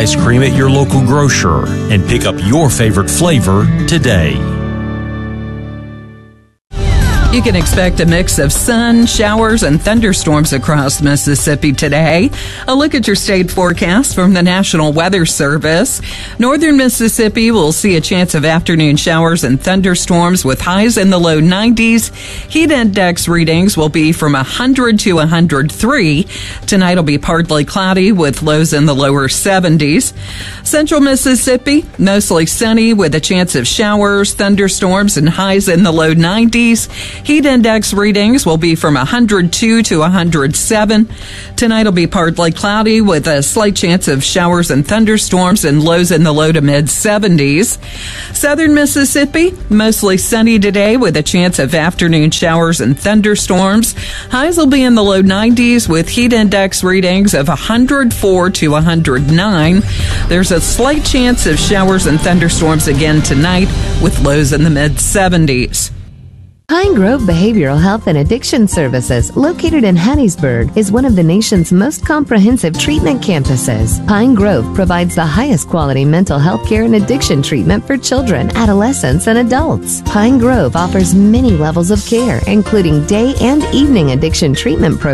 ice cream at your local grocer and pick up your favorite flavor today. You can expect a mix of sun, showers, and thunderstorms across Mississippi today. A look at your state forecast from the National Weather Service. Northern Mississippi will see a chance of afternoon showers and thunderstorms with highs in the low 90s. Heat index readings will be from 100 to 103. Tonight will be partly cloudy with lows in the lower 70s. Central Mississippi, mostly sunny with a chance of showers, thunderstorms, and highs in the low 90s. Heat index readings will be from 102 to 107. Tonight will be partly cloudy with a slight chance of showers and thunderstorms and lows in the low to mid 70s. Southern Mississippi, mostly sunny today with a chance of afternoon showers and thunderstorms. Highs will be in the low 90s with heat index readings of 104 to 109. There's a slight chance of showers and thunderstorms again tonight with lows in the mid 70s. Pine Grove Behavioral Health and Addiction Services, located in Hattiesburg, is one of the nation's most comprehensive treatment campuses. Pine Grove provides the highest quality mental health care and addiction treatment for children, adolescents, and adults. Pine Grove offers many levels of care, including day and evening addiction treatment programs